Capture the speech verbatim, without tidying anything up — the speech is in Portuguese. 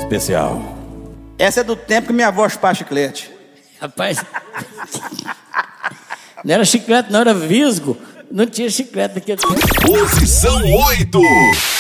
especial. Essa é do tempo que minha avó chupava chiclete. Rapaz, não era chiclete, não, era visgo. Não tinha chiclete naquele tempo. Posição oito.